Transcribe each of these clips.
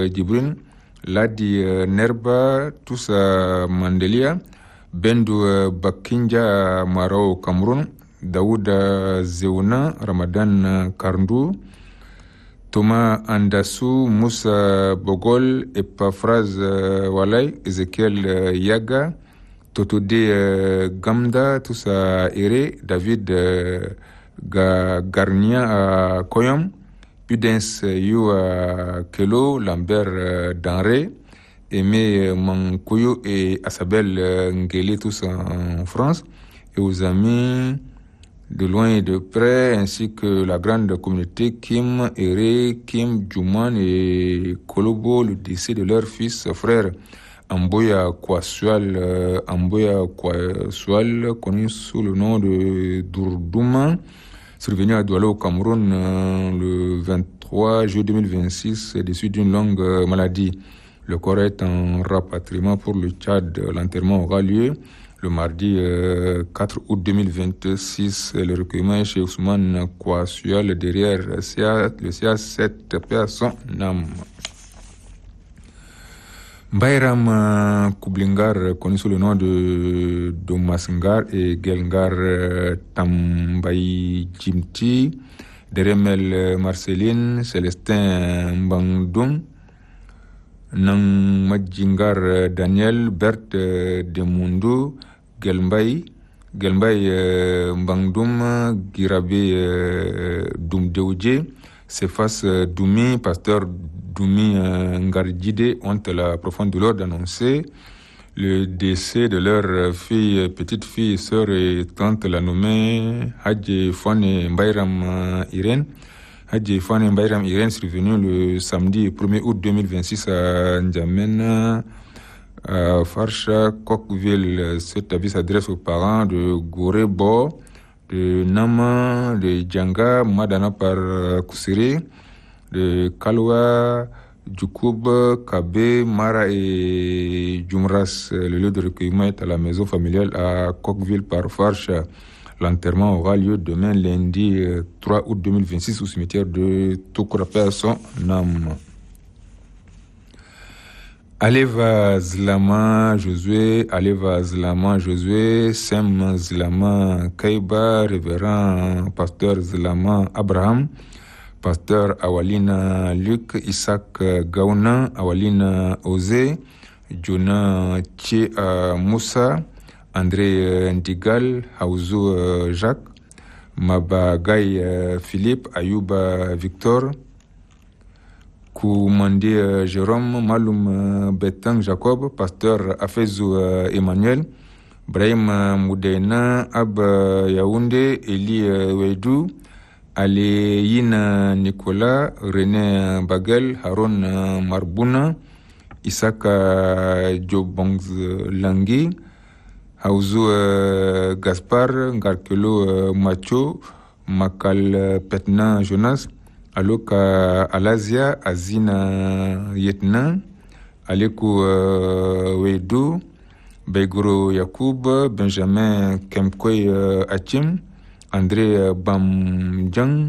Djibril, Ladi Nerba, Toussa Mandelia, Bendu Bakinja Marau Cameroun, Daouda Zeouna, Ramadan Karndou, Thomas Andassou, Moussa Bogol, Epafraz Walay, Ezekiel Yaga, Totode Gamda, Toussa Ere, David Garnia Koyom, Pudens Yu Kelo, Lambert Denré, Aimé Mankoyo et Asabel Ngele, tous en France, et aux amis de loin et de près, ainsi que la grande communauté Kim, Ere, Kim, Djouman et Kolobo, le décès de leur fils, frère Amboya Kwasual, connu sous le nom de Dourdouma, survenu à Douala au Cameroun le 23 juillet 2026, déçu d'une longue maladie. Le corps est en rapatriement pour le Tchad. L'enterrement aura lieu le mardi 4 août 2026. Le recueillement est chez Ousmane Kwasual derrière le CA7, paix à son âme. Bayram Kublingar, connu sous le nom de Domasngar et Gelngar Tambayi Jimti, Deremel Marceline, Célestin Mbangdoum, Nang Madjingar Daniel, Berthe Demundu, Gelmbay Mbangdoum, Girabe Doumdeoudje, Sefas Doumi, pasteur Doumi Ngardjide, ont la profonde douleur d'annoncer le décès de leur fille, petite fille, sœur et tante, la nommée Hadji Fane Mbayram Irène. Hadji Fane Mbayram Irène, survenu le samedi 1er août 2026 à N'Djamena, à Farsha, Coqueville. Cet avis s'adresse aux parents de Gorebo, de Nama, de Djanga, Madana par Kusiri, de Kalwa, Djoukoub, Kabe, Mara et Djumras. Le lieu de recueillement est à la maison familiale à Coqueville par Farsha. L'enterrement aura lieu demain lundi 3 août 2026 au cimetière de Toukourapé à son âme. Aleva Zlama Josué, Sem Zlama Kaiba, révérend pasteur Zlama Abraham, pasteur Awalina Luc, Isaac Gauna, Awalina Ose, Jonah Tché Moussa, André Ndigal, Haouzou Jacques, Mabagay Philippe, Ayouba Victor, Koumandé Jérôme, Maloum Betang Jacob, pasteur Afezou Emmanuel, Brahim Moudeina, Ab Yaoundé, Eli Weidou, Aleyina Nicolas, René Bagel, Haron Marbouna, Isaka Djobongs Langui, Haouzou Gaspard, Ngarkelo Macho, Makal Petna Jonas, Aloka Alazia, Azina Yetna, Alekou Weidou, Beigoro Yacoub, Benjamin Kemkoy Achim, André Bamdjang,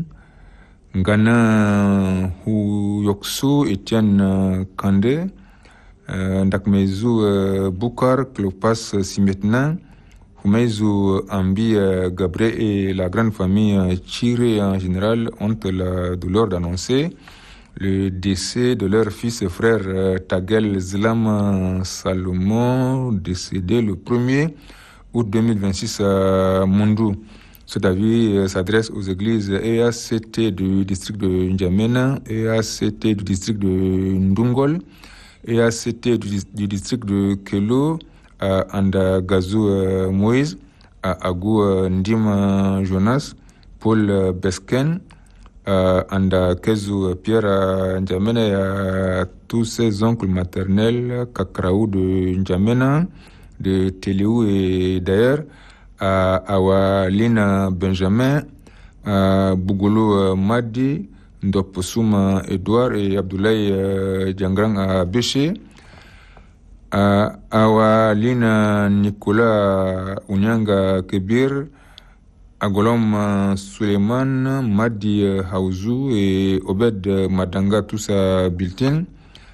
Ngana Huyoksu, Etienne Kande, Ndakmezou Boukar, Clopas Simetna, Humezou Ambi Gabré et la grande famille Chiré en général ont la douleur d'annoncer le décès de leur fils et frère Tagel Zlam Salomon, décédé le 1er août 2026 à Mundou. Cet avis s'adresse aux églises EACT du district de N'Djamena, EACT du district de Ndungol, EACT du district de Kelo, à Andagazou Moïse, à Agou Ndim Jonas, Paul Besken, à Andakezou Pierre N'Djamena et à tous ses oncles maternels, Kakraou de N'Djamena, de Téléou et d'ailleurs, à Awalina Benjamin, à Bougolo Madi, Ndoposouma Edouard et Abdoulaye Djangrang à Béché, à Awalina Nicolas Unyanga Kebir, à Golom Suleiman, Madi Haouzou et Obed Madanga Toussa Biltin,